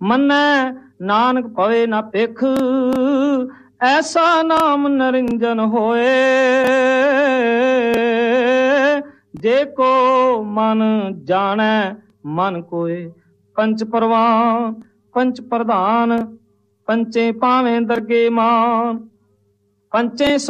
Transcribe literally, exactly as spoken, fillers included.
ਮੰਨੈ ਨਾਨਕ ਪਵੇ ਨਾ ਭਿਖ, ਐਸਾ ਨਾਮ ਨਿਰੰਜਨ ਹੋਏ। ਜੇ ਕੋ ਮਨ ਜਾਣੈ ਮਨ ਕੋਏ, ਪੰਚ ਪਰਵਾਨ ਪੰਚ ਪ੍ਰਧਾਨ, ਪੰਚੇ ਪਾਵੇਂ ਦਰਗੇ ਮਾਨ। ਪੰਚੇ